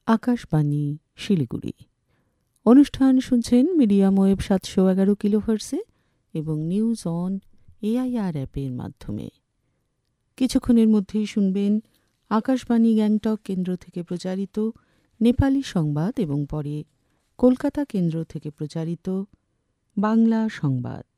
আকাশবাণী শিলিগুড়ি। অনুষ্ঠান শুনছেন medium wave ৭১১ কিলোহার্টজে এবং নিউজ অন এআইআর অ্যাপের মাধ্যমে। কিছুক্ষণের মধ্যেই শুনবেন আকাশবাণী গ্যাংটক কেন্দ্র থেকে প্রচারিত নেপালি সংবাদ এবং পরে কলকাতা কেন্দ্র থেকে প্রচারিত বাংলা সংবাদ।